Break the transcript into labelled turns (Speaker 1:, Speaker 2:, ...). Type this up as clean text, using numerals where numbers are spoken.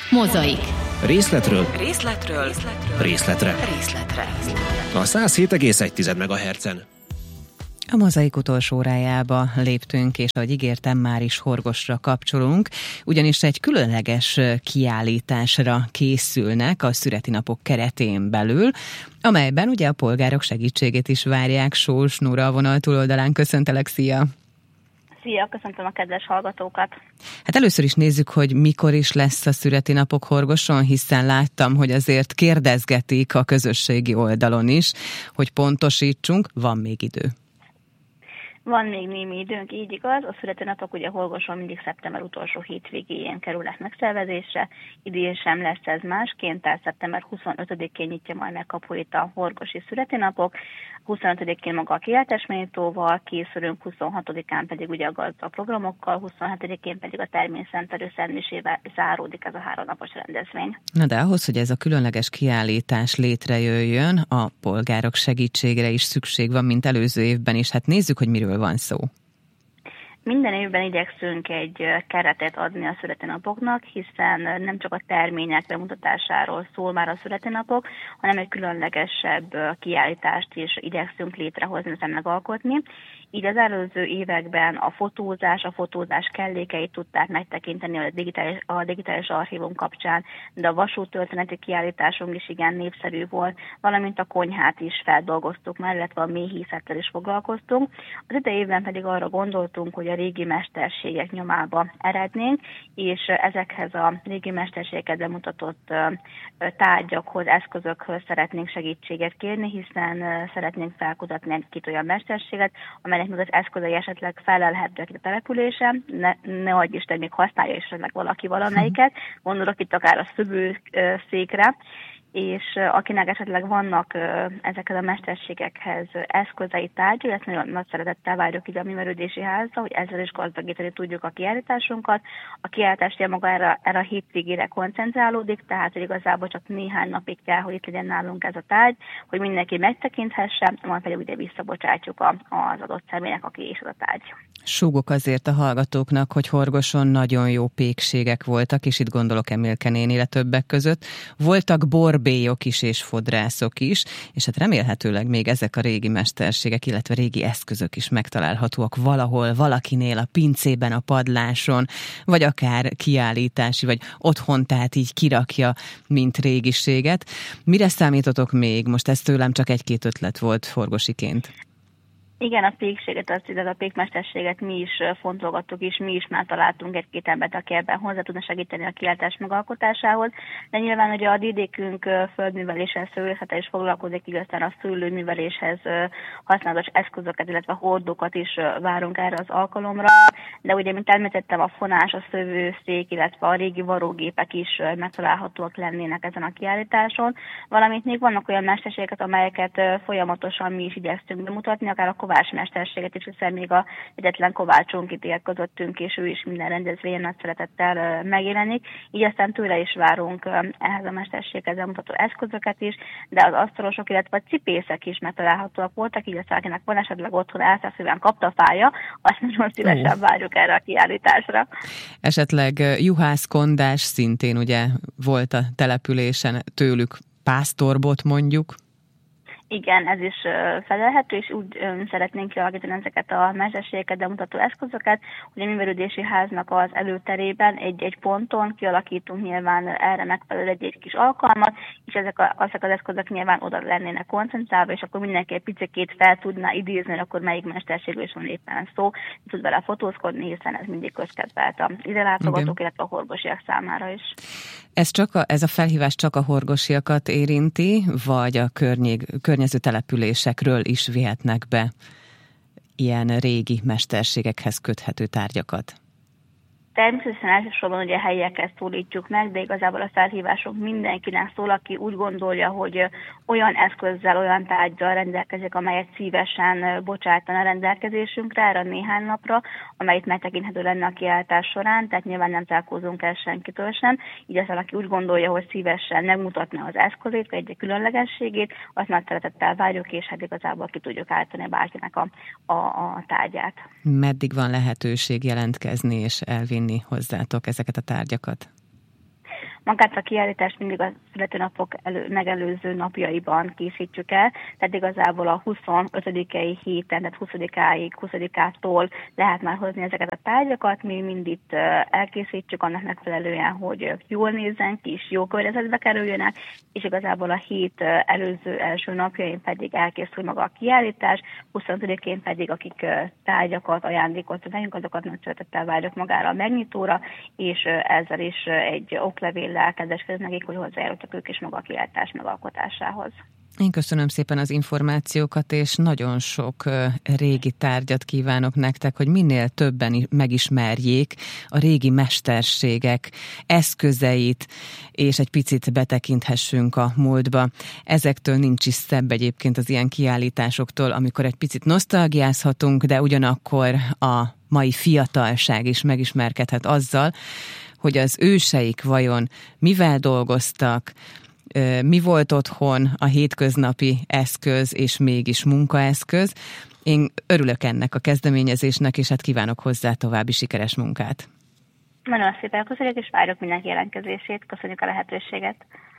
Speaker 1: Mozaik.
Speaker 2: Részletről részletre. A 107,1 MHz-en.
Speaker 3: A Mozaik utolsó órájába léptünk, és ahogy ígértem, már is Horgosra kapcsolunk, ugyanis egy különleges kiállításra készülnek a születinapok keretén belül, amelyben ugye a polgárok segítségét is várják. Sós Nóra a vonal túloldalán. Köszöntelek, szia!
Speaker 4: Szia, köszöntöm a kedves hallgatókat!
Speaker 3: Hát először is nézzük, hogy mikor is lesz a születinapok Horgoson, hiszen láttam, hogy azért kérdezgetik a közösségi oldalon is, hogy pontosítsunk, van még idő.
Speaker 4: Van még némi időnk, így igaz. A születőnapok ugye Horgoson mindig szeptember utolsó hétvégéjén kerülnek megszervezésre. Idén sem lesz ez másként, tehát szeptember 25-én nyitja majd meg kapuit a horgosi születőnapok. 25-én maga a kiáltásmegnyitóval készülünk, 26-án pedig ugye a gazdag programokkal, 27-én pedig a természentelő szentmisével záródik ez a 3 napos rendezvény.
Speaker 3: Na de ahhoz, hogy ez a különleges kiállítás létrejöjjön, a polgárok segítségre is szükség van, mint előző évben is. Hát nézzük, hogy miről van szó.
Speaker 4: Minden évben igyekszünk egy keretet adni a születőnapoknak, hiszen nem csak a termények bemutatásáról szól már a születőnapok, hanem egy különlegesebb kiállítást is igyekszünk létrehozni, illetve megalkotni. Így az előző években a fotózás kellékeit tudták megtekinteni a digitális archívum kapcsán, de a vasúttörténeti kiállításunk is igen népszerű volt, valamint a konyhát is feldolgoztuk már, illetve a méhészettel is foglalkoztunk. Az idei évben pedig arra gondoltunk, hogy a régi mesterségek nyomába erednénk, és ezekhez a régi mesterségeket bemutatott tárgyakhoz, eszközökhöz szeretnénk segítséget kérni, hiszen szeretnénk felkutatni egy-két olyan mesterséget, amelynek még az eszközei esetleg felelhetőek a településen, ne adj Isten, még használja is esetleg valaki valamelyiket, gondolok itt akár a szövőszékre, és akinek esetleg vannak ezekhez a mesterségekhez eszközei, tárgyai, ezt nagyon nagy szeretettel várjuk ide a Művelődési Házba, hogy ezzel is gazdagítani tudjuk a kiállításunkat. A kiállítás maga erre a hétvégére koncentrálódik, tehát hogy igazából csak néhány napig kell, hogy itt legyen nálunk ez a tárgy, hogy mindenki megtekinthesse, majd pedig ugye visszabocsátjuk az adott személynek, aki is az a tárgy.
Speaker 3: Súgok azért a hallgatóknak, hogy Horgoson nagyon jó pékségek voltak, és itt gondolok Emilke nénire többek között. Voltak borbélyok is és fodrászok is, és hát remélhetőleg még ezek a régi mesterségek, illetve régi eszközök is megtalálhatóak valahol, valakinél a pincében, a padláson, vagy akár kiállítási, vagy otthon, tehát így kirakja, mint régiséget. Mire számítotok még? Most ez tőlem csak egy-két ötlet volt horgosiként.
Speaker 4: Igen, a pékséget, a pékmesterséget mi is fontolgattuk, és mi is már találtunk egy-két embert, aki ebben hozzá tudna segíteni a kiállítás megalkotásához. De nyilván ugye a vidékünk földműveléssel, szőlészettel is foglalkozik, így aztán a szőlőműveléshez használatos eszközöket, illetve hordókat is várunk erre az alkalomra. De ugye, mint említettem, a fonás, a szövőszék, illetve a régi varógépek is megtalálhatóak lennének ezen a kiállításon. Valamint még vannak olyan mesterségeket, amelyeket folyamatosan mi is igyekszünk bemutatni, akár a kovács mesterséget is, hiszen még a egyetlen kovácsunk itt él közöttünk, és ő is minden rendezvényen nagy szeretettel megjelenik. Így aztán tőle is várunk ehhez a mesterséghez bemutató eszközöket is, de az asztalosok, illetve a cipészek is megtalálhatóak voltak, így aztán akinek van esetleg otthon elszeszően kaptafája, azt nagyon szívesen várjuk erre a kiállításra. Esetleg
Speaker 3: juhászkondás szintén ugye volt a településen, tőlük pásztorbot mondjuk.
Speaker 4: Igen, ez is felelhető, és úgy szeretnénk kialakítani ezeket a mesterségeket bemutató eszközöket, hogy a Művelődési Háznak az előterében egy ponton kialakítunk nyilván erre megfelelő egy kis alkalmat, és ezek az eszközök nyilván oda lennének koncentrálva, és akkor mindenki egy picikét fel tudná idézni, hogy akkor melyik mesterségről is van éppen szó, tud vele fotózkodni, hiszen ez mindig közkedvelt a ide látogatók, illetve a horgosiak számára is.
Speaker 3: Ez a felhívás csak a horgosiakat érinti, vagy a környező településekről is vihetnek be ilyen régi mesterségekhez köthető tárgyakat?
Speaker 4: Természetesen elsősorban ugye helyieket szólítjuk meg, de igazából a felhívásunk mindenkinek szól, aki úgy gondolja, hogy olyan eszközzel, olyan tárggyal rendelkezik, amelyet szívesen bocsátana rendelkezésünkre erre néhány napra, amelyet megtekinthető lenne a kiállítás során, tehát nyilván nem zárkózunk el senkitől sem. Így aztán, aki úgy gondolja, hogy szívesen megmutatna az eszközét, vagy egy különlegességét, azt nagy szeretettel várjuk, és hát igazából ki tudjuk állítani bárkinek a tárgyát.
Speaker 3: Meddig van lehetőség jelentkezni és elvinni hozzátok ezeket a tárgyakat?
Speaker 4: Magát a kiállítást mindig a születőnapok megelőző napjaiban készítjük el, tehát igazából a 25. héten, tehát 20-ától lehet már hozni ezeket a tárgyakat, mi mindig elkészítjük annak megfelelően, hogy jól nézzen ki, és jó környezetbe kerüljönek, és igazából a hét első napjain pedig elkészül maga a kiállítás, 25-én pedig akik tárgyakat, ajándékot vegyünk, azokat nagy szeretettel várjuk magára a megnyitóra, és ezzel is egy oklevéllel kedveskedünk nekik, hogy hozzájárultak ők is maga a kiállítás megalkotásához.
Speaker 3: Én köszönöm szépen az információkat, és nagyon sok régi tárgyat kívánok nektek, hogy minél többen megismerjék a régi mesterségek eszközeit, és egy picit betekinthessünk a múltba. Ezektől nincs is szebb egyébként az ilyen kiállításoktól, amikor egy picit nosztalgiázhatunk, de ugyanakkor a mai fiatalság is megismerkedhet azzal, hogy az őseik vajon mivel dolgoztak, mi volt otthon a hétköznapi eszköz, és mégis munkaeszköz. Én örülök ennek a kezdeményezésnek, és hát kívánok hozzá további sikeres munkát.
Speaker 4: Nagyon szépen köszönjük, és várjuk mindenki jelentkezését. Köszönjük a lehetőséget.